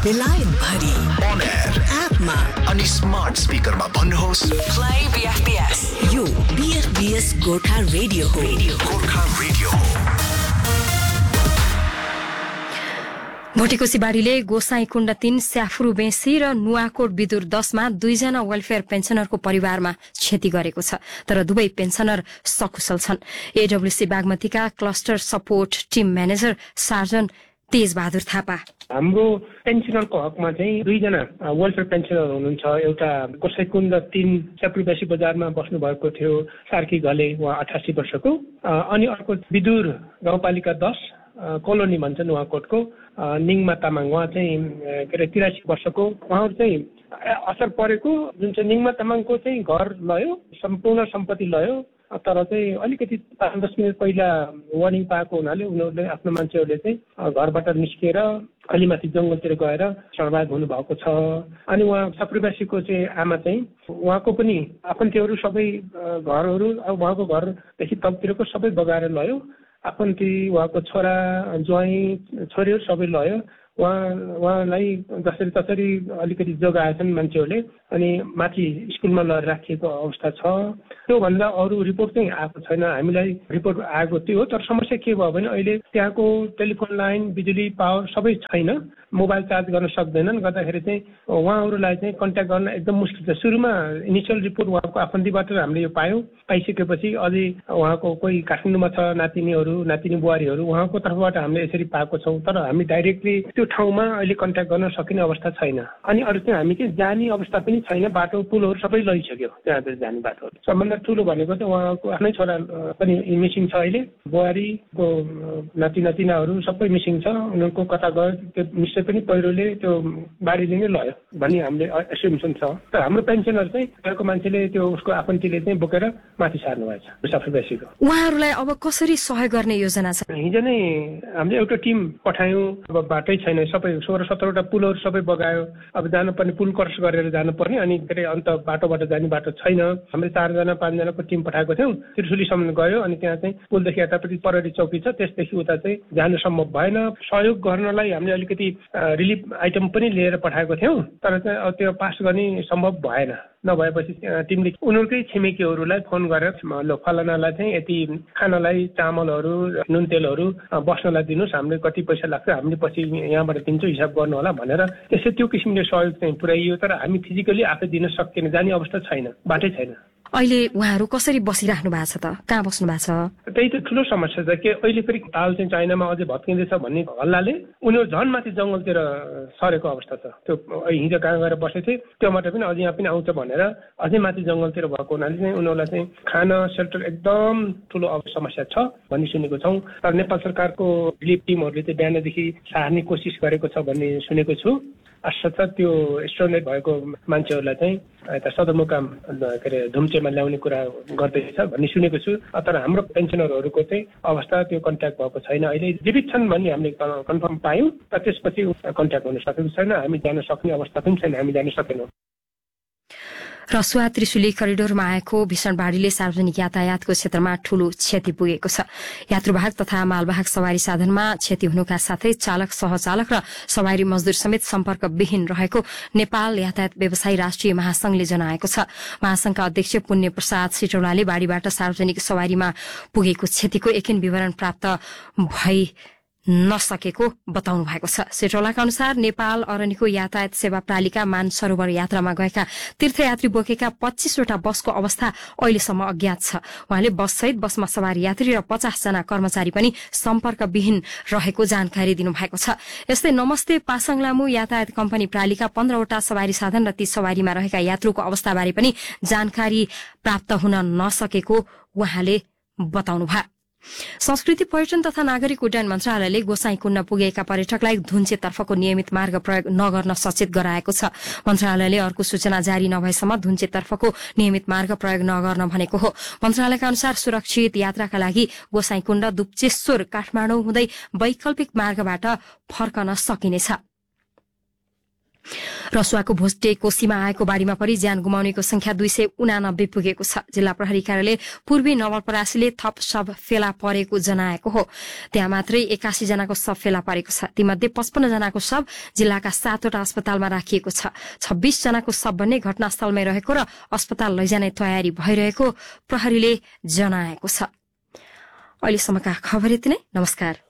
बेलायत भरि on air एपमा अनि स्मार्ट स्पिकरमा भन्नुहोस् Play BFBS. यो BFBS गोर्खा रेडियो हो. गोर्खा रेडियो हो। भोटेकोसीबारीले गोसाईकुण्ड 3 स्याफ्रू बेसी र नुवाकोट विदुर 10 मा 2 जना वेलफेयर पेन्सनरको परिवारमा क्षति गरेको छ, तर दुवै पेन्सनर सकुशल छन्। एडब्ल्यूसी बागमतीका cluster support team manager surgeon Tej Bahadur Thapa हाम्रो पेन्सनरको हकमा चाहिँ 2 जना वेलफेयर पेन्सनर हुनुहुन्छ। एउटा गोसाईकुण्ड 3 स्याफ्रूबेसी बजारमा बस्नु भएको थियो सार्की घले, उहाँ 88 वर्षको, अनि अर्को विदुर गाउँपालिका 10 कोलोनी भन्छ नुवाकोटको निङमा तामाङ, उहाँ चाहिँ 83 वर्षको। उहाँहरू चाहिँ असर परेको जुन चाहिँ निङमा तामाङको चाहिँ घर लयो, सम्पूर्ण सम्पत्ति लयो, तर चाहिँ अलिकति 5-10 मिनट पहिला वार्निङ पाएको हुनाले उनीहरूले आफ्नो मान्छेहरूले चाहिँ घरबाट निस्किएर अलिमाथि जङ्गलतिर गएर सर्भाइभ हुनुभएको छ। अनि उहाँ स्याफ्रूबेसीको चाहिँ आमा चाहिँ उहाँको पनि आफन्तीहरू सबै घरहरू, उहाँको घरदेखि तलतिरको सबै बगाएर लयो। आफन्ती, उहाँको छोरा ज्वाइँ छोरीहरू सबै लयो। उहाँलाई जसरी तसरी अलिकति जोगाएछन् मान्छेहरूले, अनि माथि स्कुलमा लगेर राखिएको अवस्था छ। त्योभन्दा अरू रिपोर्ट चाहिँ आएको छैन। हामीलाई रिपोर्ट आएको थियो, तर समस्या के भयो भने अहिले त्यहाँको टेलिफोन लाइन, बिजुली, पावर सबै छैन, मोबाइल चार्ज गर्न सक्दैनन्, गर्दाखेरि चाहिँ उहाँहरूलाई चाहिँ कन्ट्याक्ट गर्न एकदम मुस्किल छ। सुरुमा इनिसियल रिपोर्ट उहाँको आफन्तीबाट हामीले यो पाइसकेपछि अझै उहाँको कोही काठमाडौँमा छ नातिनी बुहारीहरू, उहाँको तर्फबाट हामीले यसरी पाएको छौँ, तर हामी डाइरेक्टली त्यो ठाउँमा अहिले कन्ट्याक्ट गर्न सकिने अवस्था छैन। अनि अरू चाहिँ हामी चाहिँ जाने अवस्था पनि छैन, बाटो पुलहरू सबै लैसक्यो त्यहाँ जाने बाटोहरू। सबभन्दा ठुलो भनेको चाहिँ उहाँको आफ्नै छोरा पनि मिसिङ छ अहिले, बुहारीको नातिनाहरू सबै मिसिङ छ। उनीहरूको कता गयो त्यो निश्चय पनि पहिरोले त्यो बाढीले नै लयो भन्ने हामीले एस्युम्सन छ। तर हाम्रो पेन्सनर चाहिँ त्यहाँको मान्छेले त्यो उसको आफन्तीले चाहिँ बोकेर माथि सार्नु भएछ स्याफ्रूबेसीको। उहाँहरूलाई अब कसरी सहयोग गर्ने योजना छ? हिजो नै हामीले एउटा टिम पठायौँ। अब बाटै छैन, सबै 16-17वटा पुलहरू सबै बगायो। अब जानुपर्ने पुल क्रस गरेर जानुपर्ने, अनि के अरे अन्त बाटोबाट जाने बाटो छैन। हामीले 4-5जनाको टिम पठाएको थियौँ। त्रिशुलीसम्म गयो, अनि त्यहाँ चाहिँ पुलदेखि यतापट्टि प्रहरी चौकी छ, त्यसदेखि उता चाहिँ जानु सम्भव भएन। सहयोग गर्नलाई हामीले अलिकति रिलिफ आइटम पनि लिएर पठाएको थियौँ, तर चाहिँ त्यो पास गर्ने सम्भव भएन। नभएपछि टिमले उनीहरूकै छिमेकीहरूलाई फोन गरेर फलानालाई चाहिँ यति खानालाई चामलहरू, नुन तेलहरू बस्नलाई दिनुहोस्, हामीले कति पैसा लाग्छ हामीले पछि यहाँबाट दिन्छौँ, हिसाब गर्नु होला भनेर त्यसै त्यो किसिमले सहयोग चाहिँ पुर्याइयो। तर हामी फिजिकली आफै दिन सकेन, जाने अवस्था छैन, बाटै छैन। अहिले उहाँहरू कसरी बसिराख्नु भएको छ त? कहाँ बस्नु भएको छ? त्यही त ठुलो समस्या छ कि अहिले फेरि ताल चाहिँ चाइनामा अझै भत्किँदैछ भन्ने हल्लाले उनीहरू झन् माथि जङ्गलतिर सरेको अवस्था छ। त्यो हिजो कहाँ गएर बसेको थिए, त्योबाट पनि अझै यहाँ पनि आउँछ भनेर अझै माथि जङ्गलतिर भएको हुनाले चाहिँ उनीहरूलाई चाहिँ खाना सेल्टर एकदम ठुलो समस्या छ भन्ने सुनेको छौँ। तर नेपाल सरकारको रिलिफ टिमहरूले चाहिँ बिहानदेखि सार्ने कोसिस गरेको छ भन्ने सुनेको छु। साथसाथ त्यो स्ट्रेन्डेड भएको मान्छेहरूलाई चाहिँ यता सदरमुकाम के अरे धुम्चेमा ल्याउने कुरा गर्दैछ भन्ने सुनेको छु। तर हाम्रो पेन्सनरहरूको चाहिँ अवस्था त्यो कन्ट्याक्ट भएको छैन। अहिले जीवित छन् भन्ने हामीले कन्फर्म पायौँ, तर त्यसपछि कन्ट्याक्ट हुन सकेको छैन। हामी जान सक्ने अवस्था पनि छैन, हामी जान सकेनौँ। रसुवा त्रिशुली करिडोरमा आएको भीषण बाढ़ीले सार्वजनिक यातायातको क्षेत्रमा ठूलो क्षति पुगेको छ। यात्रुवाहक तथा मालवाहक सवारी साधनमा क्षति हुनुका साथै चालक, सहचालक र सवारी मजदूर समेत सम्पर्कविहीन रहेको नेपाल यातायात व्यवसायी राष्ट्रिय महासंघले जनाएको छ। महासंघका अध्यक्ष पुण्य प्रसाद सिटौलाले बाढ़ीबाट सार्वजनिक सवारीमा पुगेको क्षतिको एकिन विवरण प्राप्त भई नसकेको बताउनु भएको छ। सेटौलाका अनुसार नेपाल अरनिको यातायात सेवा प्रालिका मानसरोवर यात्रामा गएका तीर्थयात्री बोकेका 25वटा बसको अवस्था अहिलेसम्म अज्ञात छ। उहाँले बससहित बसमा सवार यात्री र 50 जना कर्मचारी पनि सम्पर्कविहीन रहेको जानकारी दिनुभएको छ। यस्तै नमस्ते पासाङ लामु यातायात कम्पनी प्रालिका 15वटा सवारी साधन र ती सवारीमा रहेका यात्रुको अवस्थाबारे पनि जानकारी प्राप्त हुन नसकेको उहाँले बताउनुभयो। संस्कृति, पर्यटन तथा नागरिक उड्डयन मन्त्रालयले गोसाईकुण्ड पुगेका पर्यटकलाई धुन्चेतर्फको नियमित मार्ग प्रयोग नगर्न सचेत गराएको छ। मन्त्रालयले अर्को सूचना जारी नभएसम्म धुन्चेतर्फको नियमित मार्ग प्रयोग नगर्न भनेको हो। मन्त्रालयका अनुसार सुरक्षित यात्राका लागि गोसाईकुण्ड, दुप्चेश्वर, काठमाडौँ हुँदै वैकल्पिक मार्गबाट फर्कन सकिनेछ। रसुवाको भोस्टे कोसीमा आएको बाढीमा परि ज्यान गुमाउनेको संख्या 289 पुगेको छ। जिल्ला प्रहरी कार्यालय पूर्वी नवलपरासीले थप शव फेला परेको जनाएको हो। त्यहाँ मात्रै 81 जनाको शव फेला परेको छ। तीमध्ये 55 जनाको शव जिल्लाका 7वटा अस्पतालमा राखिएको छ। 26 जनाको शव भने घटनास्थलमै रहेको र अस्पताल लैजाने तयारी भइरहेको प्रहरीले जनाएको छ। अहिलेसम्मका खबर यति नै। नमस्कार।